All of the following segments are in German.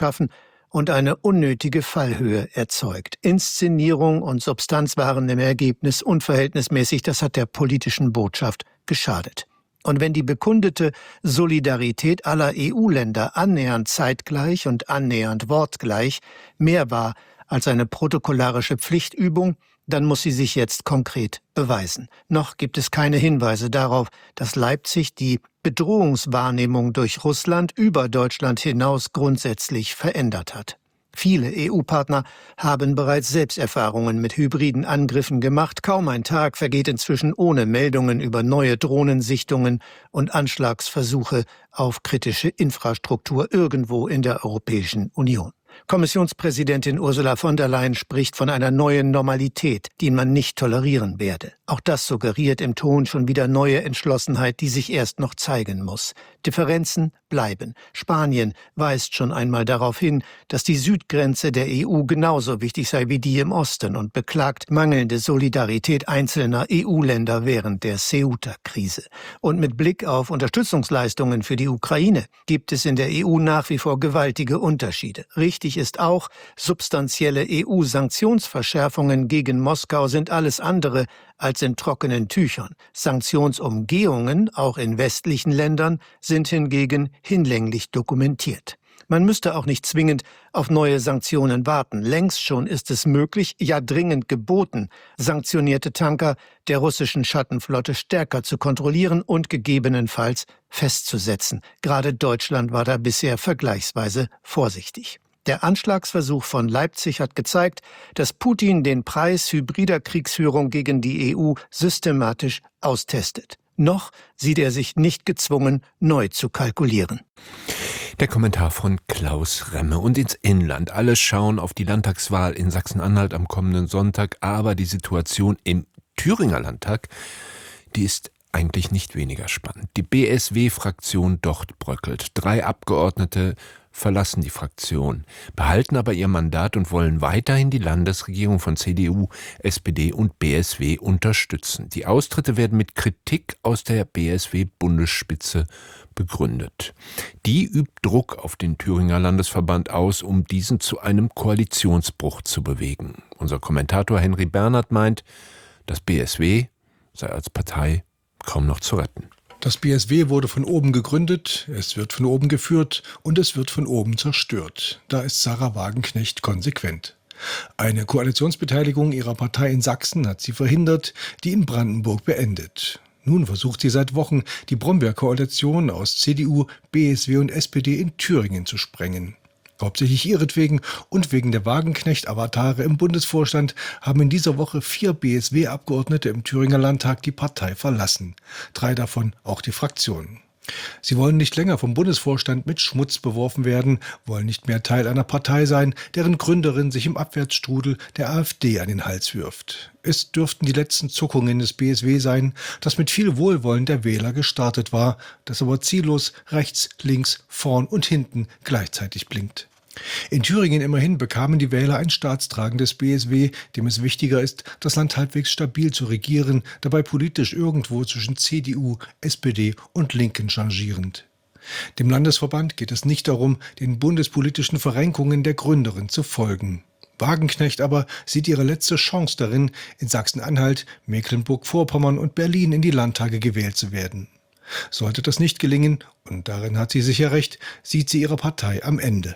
schaffen und eine unnötige Fallhöhe erzeugt. Inszenierung und Substanz waren im Ergebnis unverhältnismäßig, das hat der politischen Botschaft geschadet. Und wenn die bekundete Solidarität aller EU-Länder annähernd zeitgleich und annähernd wortgleich mehr war als eine protokollarische Pflichtübung, dann muss sie sich jetzt konkret beweisen. Noch gibt es keine Hinweise darauf, dass Leipzig die Bedrohungswahrnehmung durch Russland über Deutschland hinaus grundsätzlich verändert hat. Viele EU-Partner haben bereits Selbsterfahrungen mit hybriden Angriffen gemacht. Kaum ein Tag vergeht inzwischen ohne Meldungen über neue Drohnensichtungen und Anschlagsversuche auf kritische Infrastruktur irgendwo in der Europäischen Union. Kommissionspräsidentin Ursula von der Leyen spricht von einer neuen Normalität, die man nicht tolerieren werde. Auch das suggeriert im Ton schon wieder neue Entschlossenheit, die sich erst noch zeigen muss. Differenzen bleiben. Spanien weist schon einmal darauf hin, dass die Südgrenze der EU genauso wichtig sei wie die im Osten und beklagt mangelnde Solidarität einzelner EU-Länder während der Ceuta-Krise. Und mit Blick auf Unterstützungsleistungen für die Ukraine gibt es in der EU nach wie vor gewaltige Unterschiede. Richtig ist auch, substanzielle EU-Sanktionsverschärfungen gegen Moskau sind alles andere als in trockenen Tüchern. Sanktionsumgehungen, auch in westlichen Ländern, sind hingegen hinlänglich dokumentiert. Man müsste auch nicht zwingend auf neue Sanktionen warten. Längst schon ist es möglich, ja dringend geboten, sanktionierte Tanker der russischen Schattenflotte stärker zu kontrollieren und gegebenenfalls festzusetzen. Gerade Deutschland war da bisher vergleichsweise vorsichtig. Der Anschlagsversuch von Leipzig hat gezeigt, dass Putin den Preis hybrider Kriegsführung gegen die EU systematisch austestet. Noch sieht er sich nicht gezwungen, neu zu kalkulieren. Der Kommentar von Klaus Remme. Und ins Inland. Alle schauen auf die Landtagswahl in Sachsen-Anhalt am kommenden Sonntag. Aber die Situation im Thüringer Landtag, die ist eigentlich nicht weniger spannend. Die BSW-Fraktion dort bröckelt. 3 Abgeordnete verlassen die Fraktion, behalten aber ihr Mandat und wollen weiterhin die Landesregierung von CDU, SPD und BSW unterstützen. Die Austritte werden mit Kritik aus der BSW-Bundesspitze begründet. Die übt Druck auf den Thüringer Landesverband aus, um diesen zu einem Koalitionsbruch zu bewegen. Unser Kommentator Henry Bernhard meint, das BSW sei als Partei kaum noch zu retten. Das BSW wurde von oben gegründet, es wird von oben geführt und es wird von oben zerstört. Da ist Sarah Wagenknecht konsequent. Eine Koalitionsbeteiligung ihrer Partei in Sachsen hat sie verhindert, die in Brandenburg beendet. Nun versucht sie seit Wochen, die Brombeer-Koalition aus CDU, BSW und SPD in Thüringen zu sprengen. Hauptsächlich ihretwegen und wegen der Wagenknecht-Avatare im Bundesvorstand haben in dieser Woche 4 BSW-Abgeordnete im Thüringer Landtag die Partei verlassen. 3 davon auch die Fraktion. Sie wollen nicht länger vom Bundesvorstand mit Schmutz beworfen werden, wollen nicht mehr Teil einer Partei sein, deren Gründerin sich im Abwärtsstrudel der AfD an den Hals wirft. Es dürften die letzten Zuckungen des BSW sein, das mit viel Wohlwollen der Wähler gestartet war, das aber ziellos rechts, links, vorn und hinten gleichzeitig blinkt. In Thüringen immerhin bekamen die Wähler ein staatstragendes BSW, dem es wichtiger ist, das Land halbwegs stabil zu regieren, dabei politisch irgendwo zwischen CDU, SPD und Linken changierend. Dem Landesverband geht es nicht darum, den bundespolitischen Verrenkungen der Gründerin zu folgen. Wagenknecht aber sieht ihre letzte Chance darin, in Sachsen-Anhalt, Mecklenburg-Vorpommern und Berlin in die Landtage gewählt zu werden. Sollte das nicht gelingen, und darin hat sie sicher recht, sieht sie ihre Partei am Ende.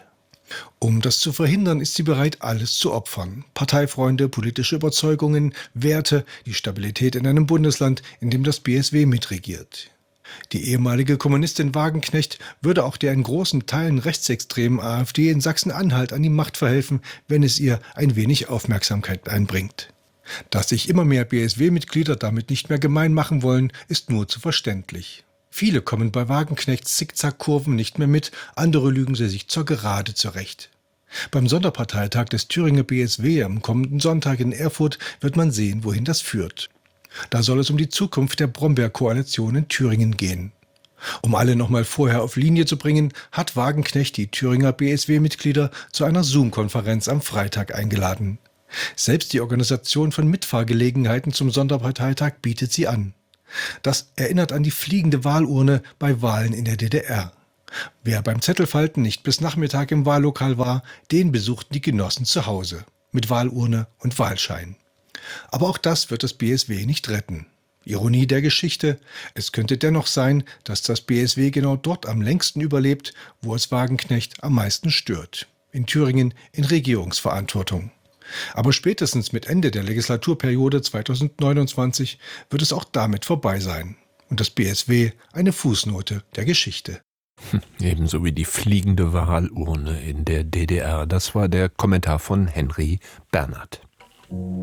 Um das zu verhindern, ist sie bereit, alles zu opfern. Parteifreunde, politische Überzeugungen, Werte, die Stabilität in einem Bundesland, in dem das BSW mitregiert. Die ehemalige Kommunistin Wagenknecht würde auch der in großen Teilen rechtsextremen AfD in Sachsen-Anhalt an die Macht verhelfen, wenn es ihr ein wenig Aufmerksamkeit einbringt. Dass sich immer mehr BSW-Mitglieder damit nicht mehr gemein machen wollen, ist nur zu verständlich. Viele kommen bei Wagenknechts Zickzackkurven nicht mehr mit, andere lügen sie sich zur Gerade zurecht. Beim Sonderparteitag des Thüringer BSW am kommenden Sonntag in Erfurt wird man sehen, wohin das führt. Da soll es um die Zukunft der Brombeer-Koalition in Thüringen gehen. Um alle nochmal vorher auf Linie zu bringen, hat Wagenknecht die Thüringer BSW-Mitglieder zu einer Zoom-Konferenz am Freitag eingeladen. Selbst die Organisation von Mitfahrgelegenheiten zum Sonderparteitag bietet sie an. Das erinnert an die fliegende Wahlurne bei Wahlen in der DDR. Wer beim Zettelfalten nicht bis Nachmittag im Wahllokal war, den besuchten die Genossen zu Hause mit Wahlurne und Wahlschein. Aber auch das wird das BSW nicht retten. Ironie der Geschichte: Es könnte dennoch sein, dass das BSW genau dort am längsten überlebt, wo es Wagenknecht am meisten stört. In Thüringen in Regierungsverantwortung. Aber spätestens mit Ende der Legislaturperiode 2029 wird es auch damit vorbei sein. Und das BSW eine Fußnote der Geschichte. Ebenso wie die fliegende Wahlurne in der DDR. Das war der Kommentar von Henry Bernhard.